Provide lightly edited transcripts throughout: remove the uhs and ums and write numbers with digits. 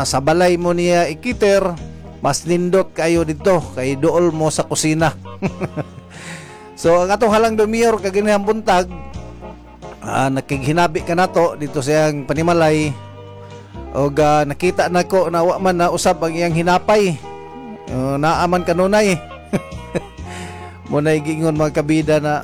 sa balay mo niya ikiter, mas nindot kayo dito kay duol mo sa kusina. So ang atong Halangdong Mayor kaginihang buntag, nakighinabi ka nato dito sa iyang panimalay, og nakita nako na wa man na usab ang iyang hinapay, naaman kanunay. Munay gingon mga kabida na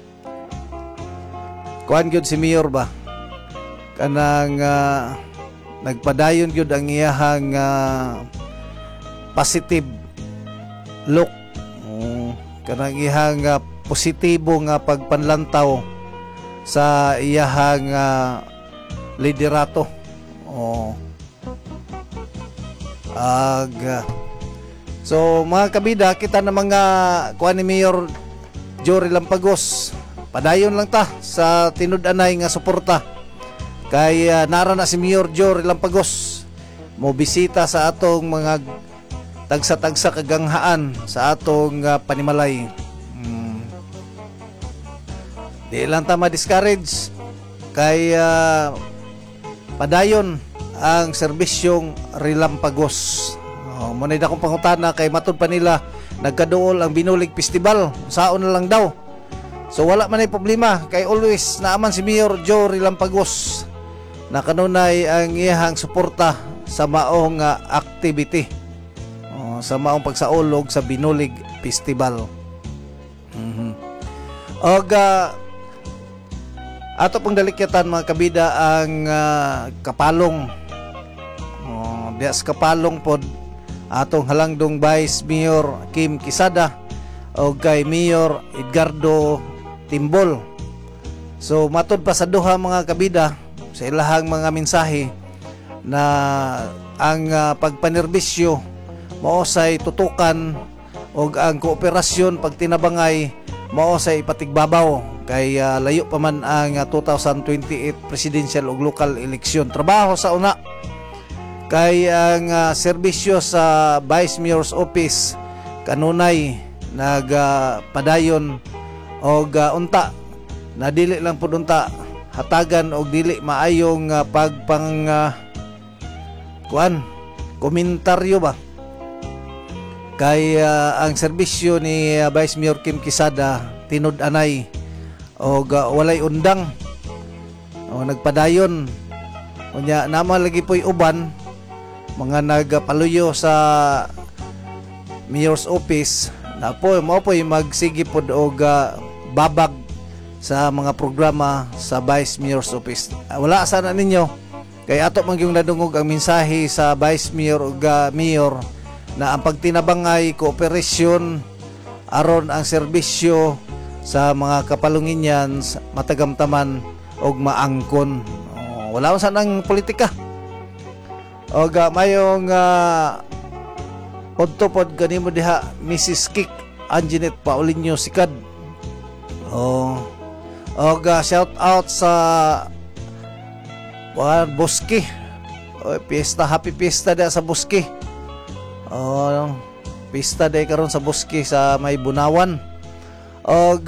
kuan gyud si Mayor ba kanang nagpadayon gyud ang iyahang positive look, kanang iyahang positibo nga pagpanlantaw sa iyahang liderato. So mga kabida, kita na mga kuan ni Mayor Jory Lampagos, padayon lang ta sa tinud-anay nga suporta kay nara na si Mayor Jory Lampagos mo bisita sa atong mga tagsa-tagsa kaganghaan sa atong panimalay. Di lang ta ma-discourage kay padayon ang serbisyong Relampagos. Munay akong pangutana kay matud pa nila nagkaduol ang Binulig Festival, saon na lang daw. So wala man ay problema kay always naaman si Mayor Jory Lampagos na kanunay ang iyahang suporta sa maong activity, sa maong pagsaulog sa Binulig Festival. Og ato pong dalikyatan mga kabida ang kapalong. Diya sa kapalong pod atong Halangdong Vice Mayor Kim Quezada o kay Mayor Edgardo Timbol. So matod pa sa duha mga kabida sa ilahang mga mensahe na ang pagpanerbisyo mao say tutukan o ang kooperasyon pagtinabangay mao say patigbabaw kay layo pa man ang 2028 presidential ug local election. Trabaho sa una kay ang serbisyo sa Vice Mayor's Office kanunay nagpadayon og unta na dili lang pud unta hatagan og dili maayong komentaryo ba kay ang serbisyo ni Vice Mayor Kim Quezada tinud-anay og walay undang nagpadayon unya naman lagi po'y uban mga nagpaluyo sa Mayor's Office na mao po'y magsigi pod og babag sa mga programa sa Vice Mayor's Office. Wala sana ninyo kay ato man gyung nadungog ang mensahe sa Vice Mayor ug Mayor na ang pagtinabangay kooperasyon aron ang serbisyo sa mga kapalunginyan matagamtaman og maangkon. Wala man sanang politika. Og mayong podtopod kanimo diha Mrs. Kik Anjanet Paulinho Sikad. Og shout out sa Boski. Pista, happy pista da sa Boski. Pista day karon sa Boski sa may Bunawan. Og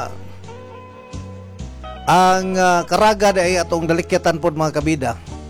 ang karaga day atong dalikyatan pod mga kabida.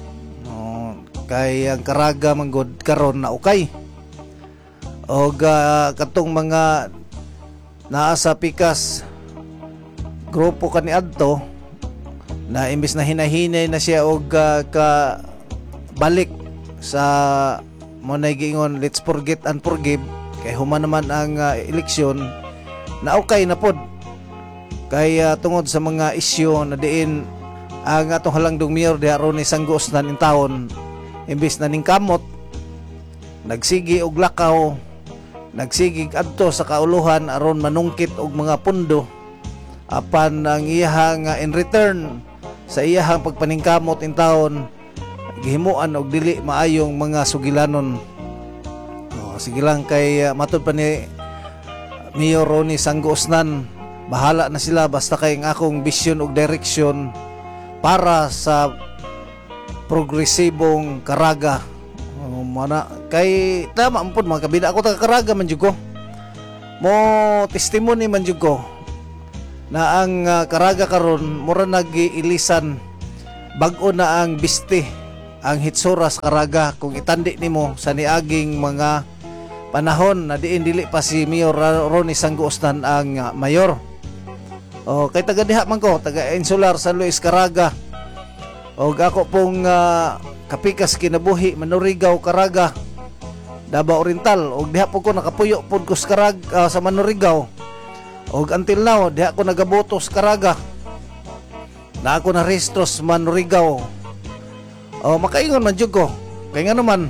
Kay ang karaga manggod karon na ukay. Og katong mga naa sa pikas grupo kaniadto na imbis na hinahinay na siya og ka balik sa monay giingon let's forget and forgive kay human naman ang eleksyon na okay na pod kay tungod sa mga isyu na diin ang atong Halangdong Mayor diaron ni sanggos na ning taon imbis na ning kamot nagsigi og lakaw nagsigig adto sa kauluhan aron manungkit og mga pundo apan ang iyahang in return sa iyahang pagpaningkamot in taon gihimuan og dili maayong mga sugilanon. Sige lang kay matud pa ni Mayor Ronnie Sanggosnan, bahala na sila basta kay ang akong vision og direksyon para sa progresibong karaga. Kay tama pud mga kabida ako taga karaga man jud ko. Mo testimony man jud ko na ang karaga karon mura nag-iilisan bag-o na ang biste ang hitsura sa Caraga kung itandi nimo sa niaging mga panahon na diin dili pa si Mayor Ronnie Sanguosnan ang mayor. O kay taga diha man ko, taga Insular San Luis Caraga. O ako pong kapikas kinabuhi Manurigaw Caraga, Davao Oriental. O diha po ko nakapuyo pod ko sa Caraga, sa Manurigaw. O until now diha ko nagaboto sa Caraga. Na ako na restros Manurigaw. O makaingon man jud ko. Kay nga naman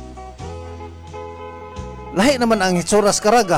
lahi naman ang hitsura sa Caraga.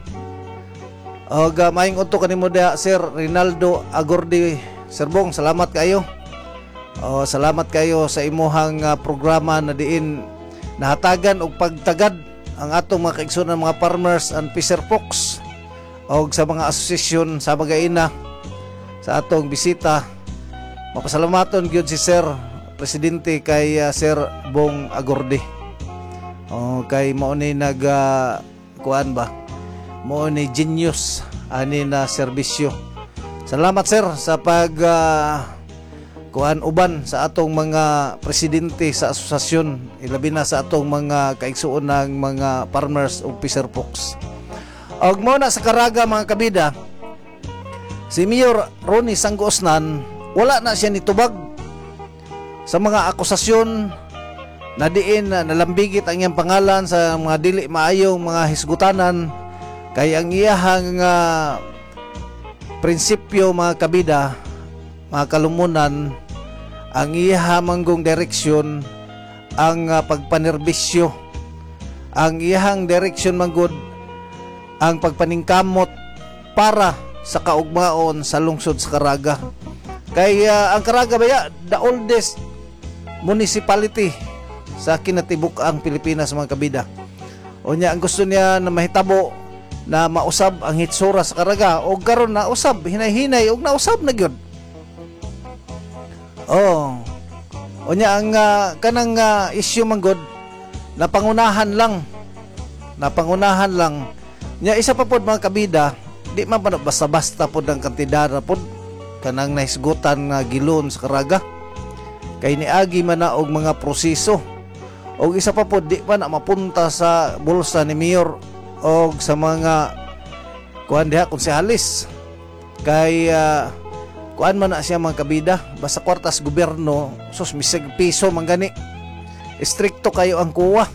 O maing unto kanimo diha Sir Rinaldo Agordi. Sir Bong, salamat kayo. O salamat kayo sa imuhang programa na diin nahatagan og pagtagad ang atong mga kaigsunan mga farmers and fisher folks o sa mga asosasyon sa Bagaina sa atong bisita. Mapasalamaton gyud si Sir Presidente kay Sir Bong Agordi. O kay mao ni kuan ba? Mao ni genius ani na serbisyo. Salamat sir sa pag kuan uban sa atong mga presidente sa asosasyon, ilabi na sa atong mga kaigsuon ng mga farmers o fisher folks. Og mao na sa Caraga mga kabida, si Mayor Ronnie Sanguosnan wala na siya nitubag sa mga akusasyon na diin nalambigit ang iyang pangalan sa mga dili maayong mga hisgutanan. Kay ang iyahang prinsipyo mga kabida, mga kalumunan, ang iyahang manggong direksyon ang pagpanerbisyo, ang iyahang direksyon manggod ang pagpaningkamot para sa kaugmaon sa lungsod sa Caraga. Kay ang Caraga baya the oldest municipality sa kinatibuk-ang Pilipinas mga kabida. O niya ang gusto niya na mahitabo na mausab ang hitsura sa Caraga o karon na usab hinay-hinay og nausab na gyud. O nya ang kanang issue man gud napangunahan lang nya isa pa pod mga kabida, di man basta-basta pod ang kantidad pod kanang nahisgutan nga gilon sa Caraga. Kay niagi man na og mga proseso. Og isa pa pod di pa na mapunta sa bulsa ni Mayor og sa mga kuan diha konsehalis. Kay kuan man na siya mga kabida, basta kwartas gobyerno sus misig piso man gani. Istrikto kayo ang kuwa.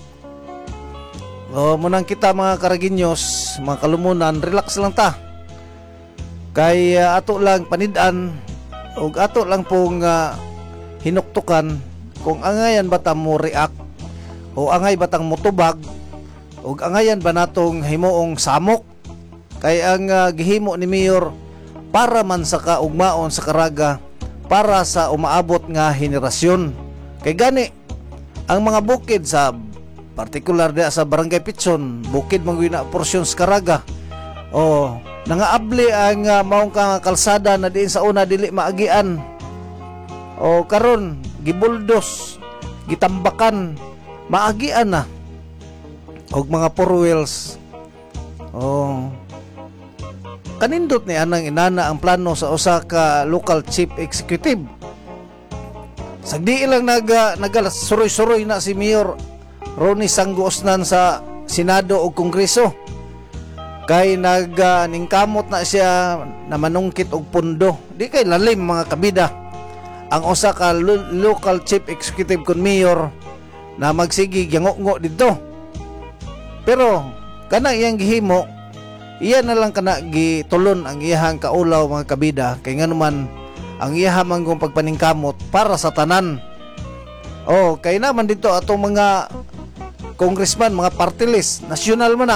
Munang kita mga Caragueños, mga kalumunan, relax lang ta. Kay ato lang panid-an og ato lang pong hinuktukan kung angayan ba ta mo react o angay ba tang motubag o angayan ba natong himuong samok. Kay ang gihimo ni Mayor para man sa kaugmaon sa Caraga, para sa umaabot nga henerasyon. Kay gani ang mga bukid sa partikular dia sa Barangay Pitson, bukid man na porsyon sa Caraga. Nangaabli ang maong kalsada na diin sa una dili maagian. Karon gibuldos, gitambakan, maagian na og mga four wheels. Kanindot ni anang inana ang plano sa usa ka local chief executive. Sagdi lang nagasuroy-suroy na si Mayor Ronnie Sanguosnan sa Senado o Kongreso. Kay ningkamot na siya na manungkit og pundo. Di kay lalim mga kabida ang usa ka local chief executive kun mayor na magsigi gyango-ngo didto. Pero kana iyang gihimo, iya na lang kana gitulon ang iyahang kaulaw mga kabida. Kay nganuman ang iyahang manggong pagpaningkamot para sa tanan. Kay naman dito atong mga congressman, mga party list, nasyonal man na.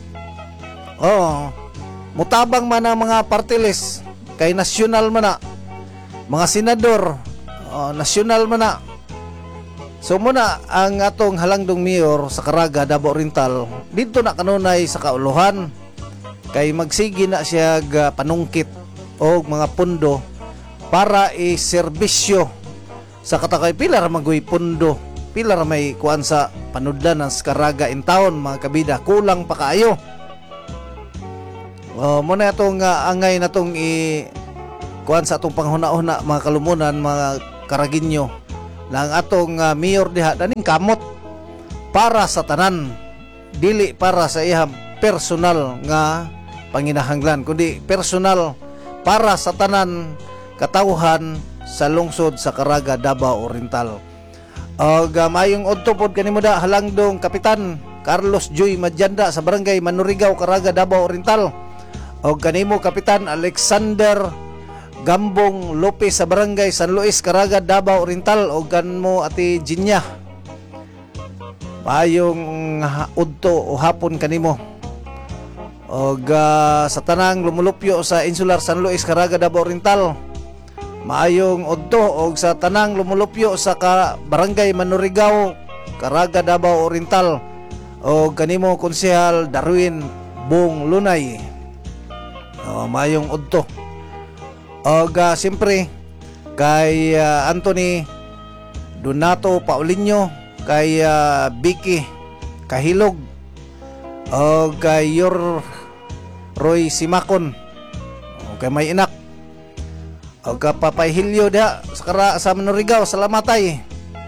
Mutabang man ang mga party list, kay nasyonal man na. Mga senador, nasyonal man na. So muna ang atong halangdong mayor sa Caraga, Davao Oriental, dito na kanunay sa kauluhan. Kay magsigi na siya panungkit o mga pundo para iserbisyo sa katakay pilar magoy pundo, pilar may kuan sa panudlan ng Caraga in town mga kabida, kulang pa kaayo. Muna itong angay na itong kuan sa atong panghuna-una mga kalumunan, mga Caragueño. ng atong mayor diha daning kamot para sa tanan, dili para sa iyang personal nga panginahanglan, kundi personal para sa tanan katawhan sa lungsod sa Caraga, Davao Oriental. Og mayong udto pod kanimo da halangdong Kapitan Carlos Joy Madyanda sa Barangay Manurigaw, Caraga, Davao Oriental. Og kanimo Kapitan Alexander Gambong Lopez sa Barangay San Luis, Caraga, Davao Oriental. Og kanmo Ate Jinya, mayong udto o hapon kanimo. Og sa tanang lumulupyo sa Insular San Luis, Caraga, Davao Oriental, maayong udto. Og sa tanang lumulupyo sa Barangay Manurigaw, Caraga, Davao Oriental, og kanimo Konsehal Darwin Bong Lunay, maayong udto. Og siyempre kay Anthony Donato Paulinho, kay Vicky Kahilog, o kay Roy Simakon, o kay may inak, o kay Papay Hilyo da sa Manurigaw, Salamatay,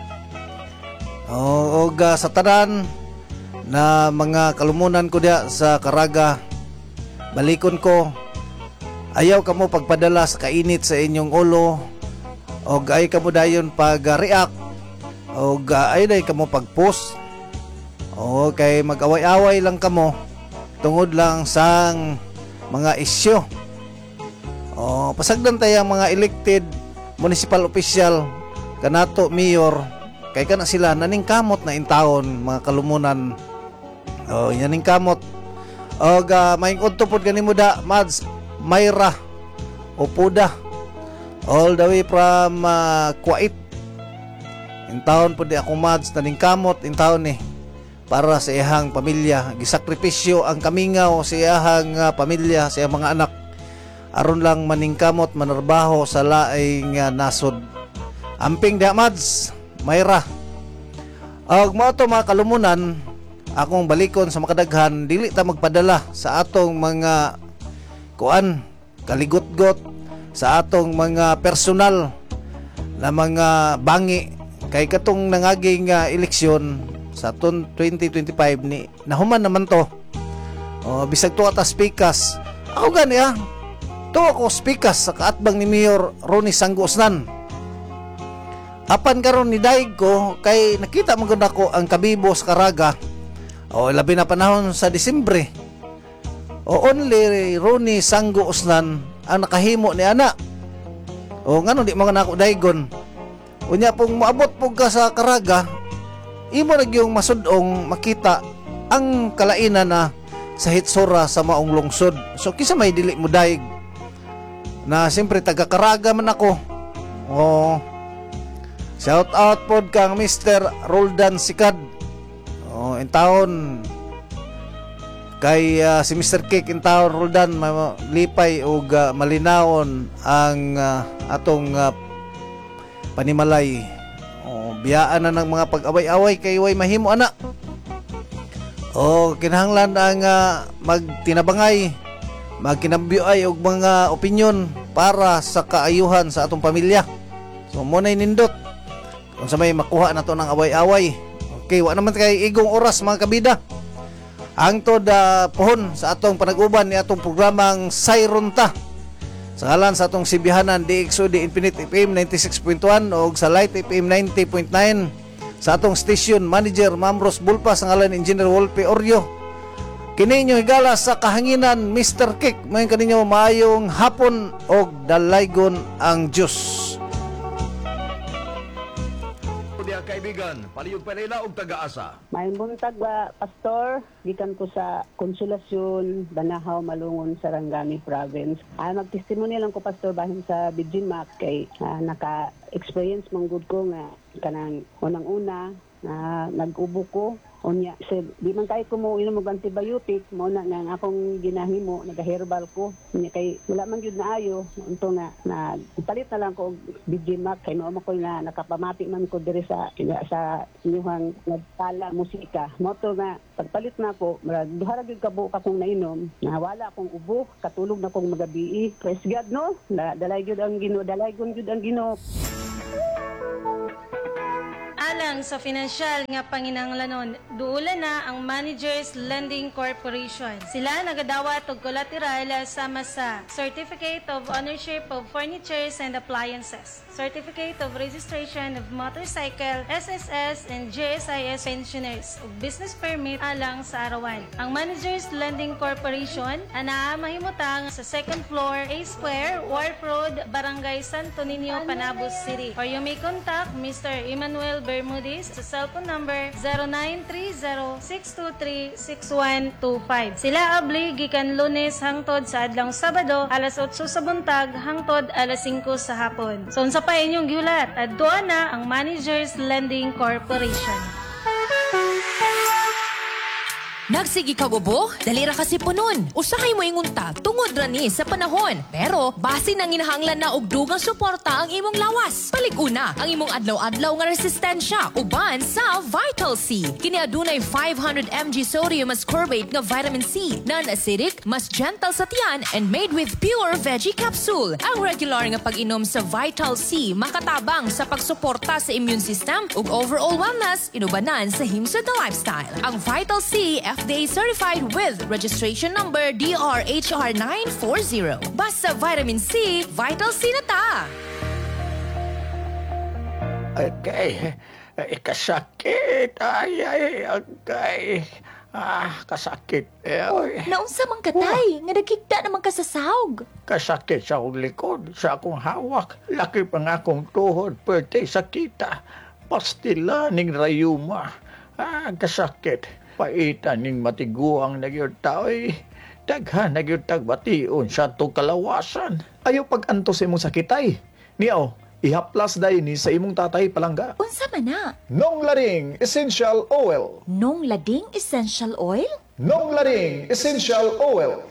o sa tanan na mga kalumunan ko da sa Caraga, balikon ko, ayaw kamo pagpadala sa kainit sa inyong ulo, o ay kamo dayon pag-react, o ay day kamo pag-post, o kay mag-away-away lang kamo tungod lang sang mga isyu. O pasagdan tayo mga elected municipal official kanato mayor, kay kana sila naning kamot na intawon mga kalumunan. O yaning kamot. Og maing udto pod kanimo da Mads Mayra Opuda, all the way from Kuwait. Intawon pod di ako Mads naning kamot intawon ni para sa iyang pamilya. Gisakripisyo ang kamingaw sa iyang pamilya, sa iyang mga anak, aron lang maningkamot manarbaho sa laing nasod. Amping da Mads Mayra. Og mo to mga kalumunan, akong balikon sa makadaghan, dili ta magpadala sa atong mga kuan kaligot-got, sa atong mga personal na mga bangi, kay katong nangaging eleksyon sa 2025 ni nahuman naman to. Bisag to ata speakas, ako gani to ako speakas sa kaatbang ni Mayor Ronnie Sanggosnan. Apan karon ni daig ko kay nakita man gud ako ang kabibo sa Caraga, labi na panahon sa Disyembre, only Ronnie Sanggosnan ang nakahimo ni ana. Ngano di mga nako daigon, unya pong moabot po ka sa Caraga, imo na yung masudong makita ang kalainan na sa hitsura sa maong lungsod. So kisa may dili mo daig na siyempre taga Caraga man ako. Shout out pod kang Mr. Roldan Sikad, in taon kay si Mr. Cake in taon Roldan lipay og malinawon ang atong panimalay. Biyaan na ng mga pag-away-away kay way mahimo ana. Kinahanglan ang magtinabangay, magkinabyoay og mga opinyon para sa kaayuhan sa atong pamilya. So mo nay nindot kung sa may makuha na to ng away-away. Okay, wa naman kay igong oras mga kabida. Hangtod pohon sa atong panag-uban ni atong programang Sayronta. Sa ngalan sa atong sibihanan DXO di Infinite FM 96.1 o sa Light FM 90.9, sa atong station manager Mamros Bulpa, sa ngalan Engineer Wolpe Oryo, kini inyo higala sa kahanginan Mr. Kick. Mayon kaninyo maayong hapon og dalaygon ang Diyos. Kaibigan, palihog pa nila og taga-asa. Mayong buntag Pastor, gikan ko sa Konsolasyon, Banahaw, Malungon, Sarangani Province. Magtestimony lang ko Pastor bahin sa Bijimak kay naka-experience manggod ko nga kanang unang-una na nag-ubo ko. Unya, di man kay ko mo inom og antibiotic, mo na nga akong ginahimo, nag-herbal ko. Unya kay wala man gyud na ayo, unto na palit na lang ko og Bijimak kay no ko na nakapamati man ko diri sa inyong nagtala musika. Moto nga pagpalit na ko, duha ra gyud kabuok akong nainom, na wala akong ubo, katulog na akong magabi. Praise God no. Dalay gyud ang Ginoo, dalay gyud ang Ginoo. alang sa financial nga panginahanglanon, duula na ang Managers Lending Corporation. Sila nagadawat og collateral sama sa Certificate of Ownership of Furnitures and Appliances, Certificate of Registration of Motorcycle, SSS and JSIS pensioners ug business permit alang sa arawan. Ang Managers Lending Corporation ana mahimutang sa second floor, A Square, Wharf Road, Barangay Santo Niño, Panabos City. Or you may contact Mr. Emmanuel Bermudez sa cellphone number 0930-623-6125. Sila abli gikan Lunes hangtod sa adlong Sabado alas 8 sa buntag hangtod alas 5 sa hapon. So unsa pa inyong gihulat? Adto na ang Managers Lending Corporation. Nagsigi ka bobo? Dali ra kasi punon. Usahay mo ingunta tungod ra ni sa panahon. Pero base nang inahanglan na og dugang suporta ang imong lawas. Palig-una ang imong adlaw-adlaw nga resistensya uban sa Vital C. Kini adunay 500 mg sodium ascorbate nga vitamin C, non-acidic, mas gentle sa tiyan and made with pure veggie capsule. Ang regular nga pag-inom sa Vital C makatabang sa pagsuporta sa immune system ug overall wellness inubanan sa himsa the lifestyle. Ang Vital C FDA certified with registration number DRHR940. Basta vitamin C, Vital C na ta! Okay. Kasakit. Ay, okay. Kasakit. Naunsa man katay, nga nagkigda naman ka sa sahog. Kasakit sa akong likod, sa akong hawak. Laki pa nga akong tuhod, pwede sakita. Pastila ning rayuma. Kasakit. Paitan ning matiguang nagyod tao'y daghan nagyod tagbation sa itong kalawasan. Ayaw pag-anto sa imong sakitay. Niyaw, ihaplas dahi ni sa imong tatay palangga. Unsa man na? Nong Laring Essential Oil. Nong Lading Essential Oil? Nong Laring Essential Oil.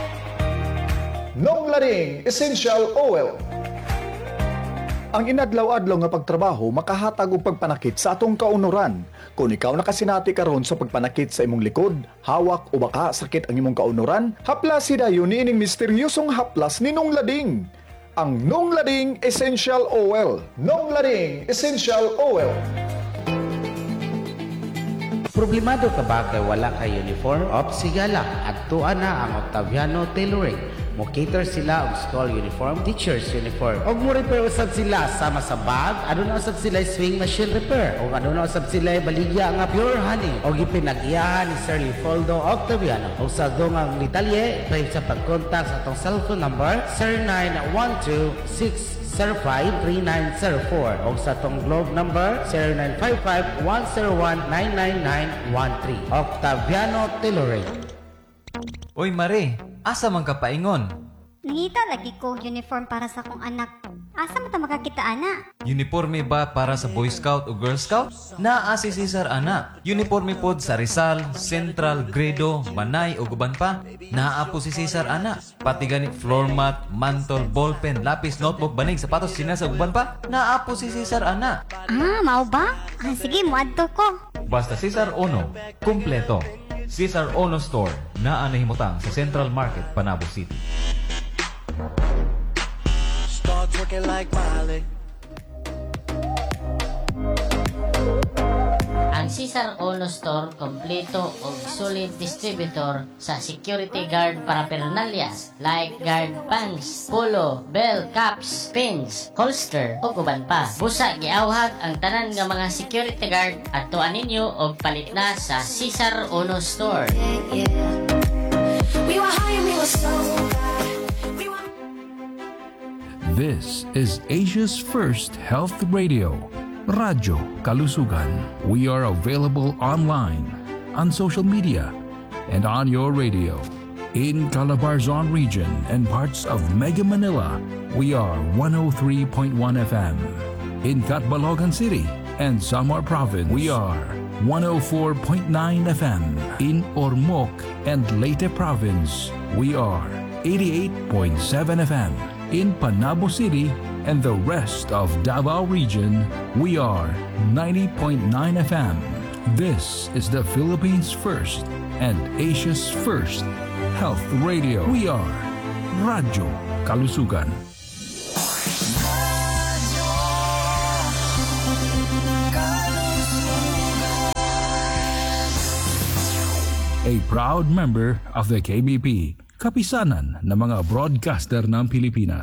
Nong Laring Essential Oil. Ang inadlaw-adlaw nga pagtrabaho makahatag og pagpanakit sa atong kaunoran. Kung ikaw nakasinati karon sa pagpanakit sa imong likod, hawak o baka sakit ang imong kaunoran, haplas dayon niining misteryosong haplas ni Nong Lading. Ang Nong Lading Essential Oil. Nong Lading Essential Oil. Problemado ka ba kay wala kay uniform? Sigala, adtuan na ang Octaviano Tailoring. Mo-cater sila og school uniform, teacher's uniform. Og mo repair usab sila sama sa bag, aduna usab sila swing machine repair, og aduna usab sila baligya nga pure honey. Og ipinag-iyahan ni Sir Leopoldo Octaviano. Og sa dungang detalye, pwede sa pag-contact sa atong cellphone number 0912-605-3904 og sa atong globe number 0955-101-99913. Octaviano Tailoring. Oy Mare, asa man ka paingon? Nangita lagi ko uniform para sa akong anak. Asa man ta makakita ana? Uniforme ba para sa Boy Scout o Girl Scout? Naa si Cesar ana. Uniforme pod sa Rizal, Central, Gredo, Manay o guban pa. Naa po si Cesar ana. Pati gani floor mat, mantle, ballpen, lapis, notebook, banig, sapatos, sinas o guban pa. Naa po si Cesar ana. Mao ba? Sige, muadto ko. Basta Cesar Ono, kumpleto. Cesar Ono Store, naa nahimutang sa Central Market, Panabo City. Start working like Miley. Ang Cesar Ono Store kompleto og solid distributor sa security guard paraphernalias like guard pants, polo, belt, caps, pins, holster ug uban pa. Busa giawhag ang tanan nga mga security guard adtuan ninyo og palit na sa Cesar Ono Store. This is Asia's first health radio. Radyo Kalusugan. We are available online, on social media, and on your radio. In Calabarzon region and parts of Mega Manila, we are 103.1 FM. In Catbalogan City and Samar Province, we are 104.9 FM. In Ormoc and Leyte Province, we are 88.7 FM. In Panabo City and the rest of Davao region, we are 90.9 FM. This is the Philippines' first and Asia's first health radio. We are Radyo Kalusugan. a proud member of the KBP, kapisanan ng mga broadcaster ng Pilipinas.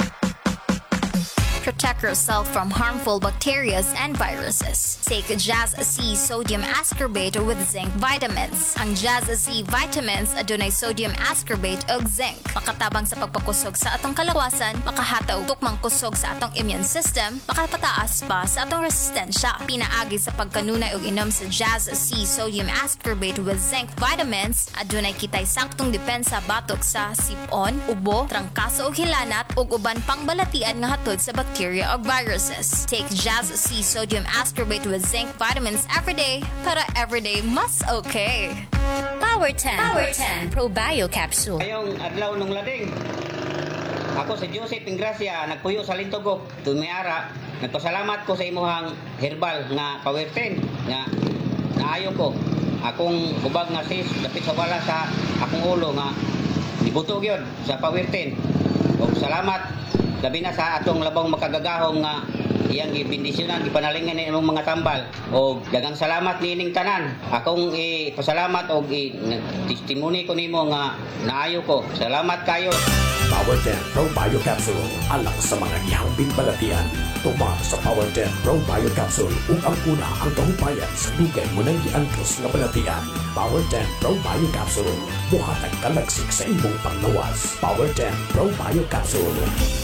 Protect yourself from harmful bacteria and viruses. Take Jazz C Sodium Ascorbate with Zinc Vitamins. Ang Jazz C Vitamins adunay sodium ascorbate ug zinc. Makatabang sa pagpakusog sa atong kalawasan, makahataw tukmang kusog sa atong immune system, makapataas pa sa atong resistensya. Pinaagi sa pagkanunay og inom sa Jazz C Sodium Ascorbate with Zinc Vitamins, adunay kitay saktong depensa batok sa sipon, ubo, trangkaso ug hilanat ug uban pang balatian nga hatod sa bacteria or viruses. Take Jazz C Sodium Ascorbate with Zinc Vitamins every day para everyday mas okay. Power 10 Pro Bio Capsule. Ngayong adlaw nung lading, ako si Joseph Ingracia, nagpuyo sa Lintogop, Tumiara. Nagpasalamat ko sa imuhang herbal nga Power 10 nga naayo ko. Akong ubag nga sis, dapit sa wala sa akong ulo nga ibutog yun sa Power 10. O salamat labi na sa atong labang makagagahong nga iyang gibindisyonan, gipanalingan ni imong mga tambal. O dagang salamat nining tanan. Akong pasalamat o testimony ko nimo nga naayo ko. Salamat kayo. Power 10 Pro Bio Capsule, alak sa mga gihambing balatian. Tuma sa Power 10 Pro Bio Capsule ug ang una ang kahupayan sa dugay mo nang giangkos nga balatian. Power 10 Pro Bio Capsule, buhatag kalagsik sa imong panglawas. Power 10 Pro Bio Capsule.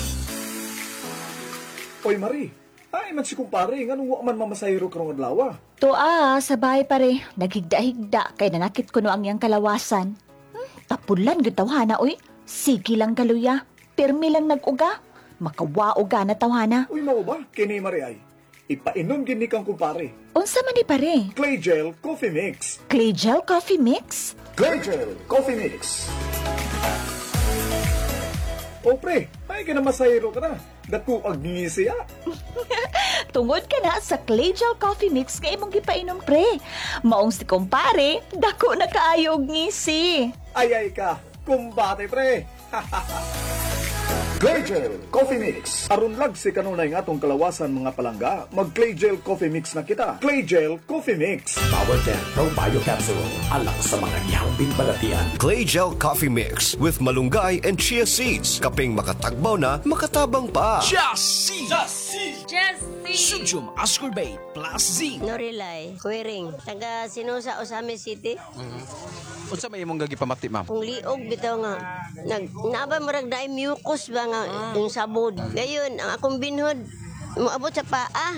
Oy Marie, ay man si kumpare, nganong wa man mamasahiro karong adlaw? Sa bahay pare. Naghigda-higda kay nanakit ko no ang iyang kalawasan. Tapulan gyud tawhana oy. Sige lang galuya. Pirmi lang nag-uga. Makawa-uga na tawhana. Uy mao ba? Kini Marie ay. Ipainom gini kang kumpare. Unsa man ni pare? Clay Gel Coffee Mix. Clay Gel Coffee Mix? Clay Gel Coffee Mix. O pre, ay ka na masahiro ka na. Dako ag ngisiya. Tungod ka na sa Clay Gel Coffee Mix nga imong gipainom pre. Maong si kumpare, dako na kaayo og ngisi. Ay ka, kumbate pre. Clay Gel Coffee Mix. Aron lag si kanunay nga atong kalawasan mga palangga, mag Clay Gel Coffee Mix na kita. Clay Gel Coffee Mix. Power 10 Pro Bio Capsule, alak sa mga gihambing balatian. Clay Gel Coffee Mix with malunggay and chia seeds. Kaping makatagbaw na, makatabang pa. Chia Seeds! Sodium Ascorbate plus Zinc. Norilay, Kuwering, taga Sinusa, Osame City. Unsa may imong gagi pamati, ma'am? Kung liog bitaw nga naaba marag daay mucus ba nga yung sabod. Gayon ang akong binhod moabot sa paa.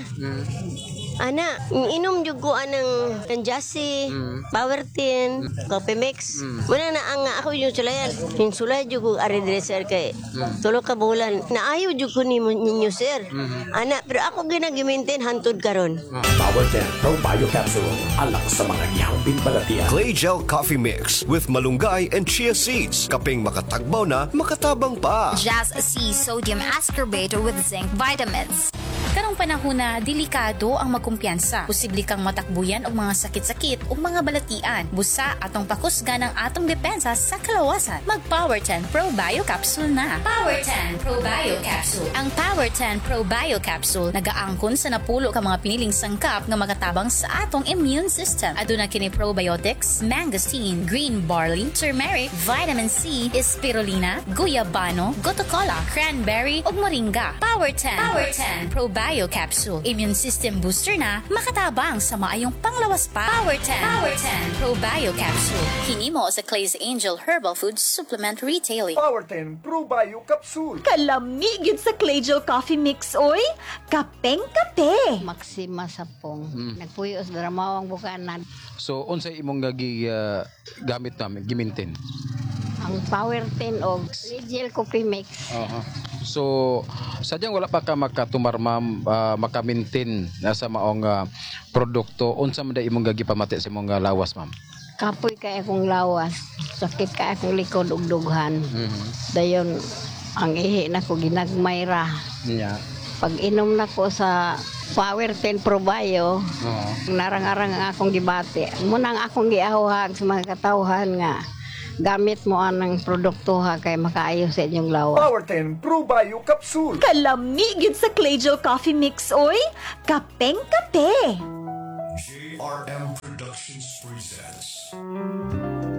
Ana, inom jud ko anang Jazzy, Power 10, Coffee Mix. Muna na ang ako yung sulayan. Yung sulay jud ko ari dresser kay tulo ka bulan. Naayo jud ko ninyo sir. Ana, pero ako ginagimintin hantud karon. Power 10 Pro Bio Capsule, alak sa mga gihambing balatian. Clay Gel Coffee Mix with malunggay and chia seeds. Kaping makatagbaw na, makatabang pa. Jazz C Sodium Ascorbate with Zinc Vitamins. Karong panahon na delikado ang magkumpiyansa. Posible kang matakbuyan og mga sakit-sakit o mga balatian. Busa atong pakusga ng atong depensa sa kalawasan. Mag Power 10 Pro Bio Capsule na. Power 10 Pro Bio Capsule. Ang Power 10 Pro Bio Capsule nagaangkon sa napulo ka mga piniling sangkap nga magatabang sa atong immune system. Aduna kini probiotics, mangosteen, green barley, turmeric, vitamin C, spirulina, guyabano, gotocola, cranberry ug moringa. Power 10 Pro Bio Capsule. Immune system booster na makatabang sa maayong panglawas pa. Power 10 Pro Bio Capsule. Hinimo sa Clay's Angel Herbal Food Supplement Retailing. Power 10 Pro Bio Capsule. Kalami gyud sa Clay Gel Coffee Mix oy. Kapeng-kape. Maxima Sapong. Nagpuyo sa Dramawang Bukanan. So, unsa imong gagi gamit namin, gimintin? Ang Power 10 og Clay Gel Coffee Mix. So, sadyang wala pa ka makatumar, ma'am, makamintin sa maong produkto. Unsa man da imong gagi pamati sa imong lawas, ma'am? Kapoy kay akong lawas. Sakit kay akong likod ug dughan. Dayon ang ihi na ko ginagmayra. Yeah. Pag inom na ko sa Power 10 Pro Bio, narang-arang ang akong gibati. Muna ang akong giahuhag sa mga katawhan nga gamit mo anang produkto ha kay makaayo sa inyong lawas. Power 10 Pro Bio Capsule. Kalami gyud sa Clay Gel Coffee Mix oy. Kapeng-kape. JRM Productions presents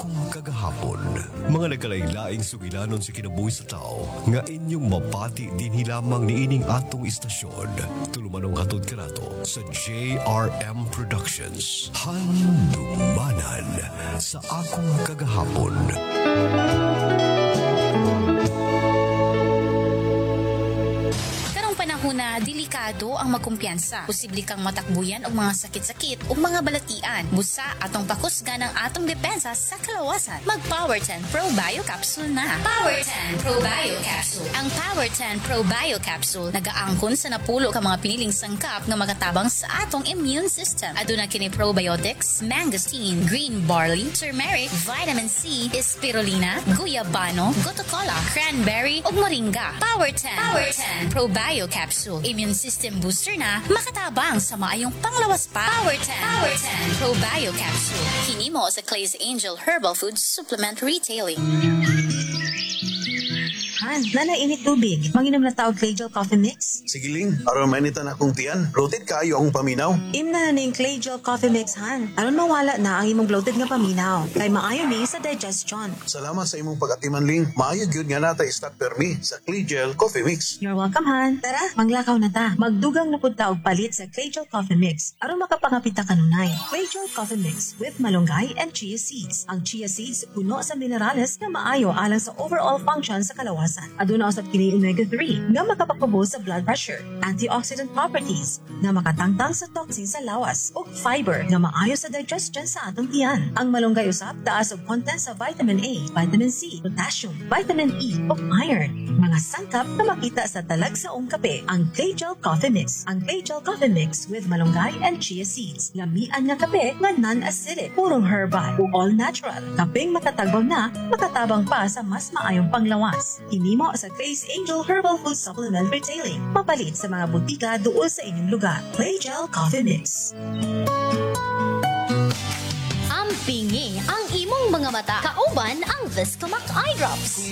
akong kagahapon. Mga nagkalailaing sugilanon si kinabuhi sa tao nga inyong mapati din hilamang niining atong istasyon. Tulumanong hatod kanato sa JRM Productions. Handumanan sa akong kagahapon. Una, delikado ang magkumpiyansa. Posible kang matakbuyan og mga sakit-sakit o mga balatian. Busa atong pakusgan ang atong depensa sa kalawasan. Mag Power 10 Pro Bio Capsule na. Power 10 Pro Bio Capsule. Ang Power 10 Pro Bio Capsule nagaangkon sa napulo ka mga piniling sangkap nga magatabang sa atong immune system. Aduna kini probiotics, mangosteen, green barley, turmeric, vitamin C, spirulina, guyabano, gotocola, cranberry ug moringa. Power 10 Pro Bio Capsule. Immune system booster na makatabang sa maayong panglawas pa. Power 10 Pro Bio Capsule. Hinimo sa Clay's Angel Herbal Food Supplement Retailing. Han, nanainit tubig. Manginom na taog Clay-Gel Coffee Mix? Sige Ling, aron mainitan akong tiyan. Bloated kayo akong paminaw. Imna na ning Clay-Gel Coffee Mix, Han. Aron mawala na ang imong bloated nga paminaw. Kay maayo ni sa digestion. Salamat sa imong pag-atiman Ling. Maayo gyud nga natay stock permi sa Clay-Gel Coffee Mix. You're welcome, Han. Tara, maglakaw na ta. Magdugang na pud ta og palit sa Clay-Gel Coffee Mix aron makapangapita kanunay. Clay-Gel Coffee Mix with malunggay and chia seeds. Ang chia seeds puno sa minerales nga maayo alang sa overall function sa kalawasan. Aduna usab kini omega-3 nga makapagpabo sa blood pressure, antioxidant properties nga makatangtang sa toxin sa lawas ug fiber nga maayo sa digestion sa atong tiyan. Ang malunggay usab taas og content sa vitamin A, vitamin C, potassium, vitamin E ug iron, mga sangkap na makita sa talagsaong kape. Ang Clay-Gel Coffee Mix. Ang Clay-Gel Coffee Mix with malunggay and chia seeds. Lamian nga kape nga non-acidic, purong herbal ug all natural. Kapeng matatagbaw na, makatabang pa sa mas maayong panglawas. Hinimo sa Clay's Angel Herbal Food Supplement Retailing. Mapalit sa mga butika doon sa inyong lugar. Clay-Gel Coffee Mix. Ampingi ang imong mga mata. Kauban ang Viscomac Eye Drops.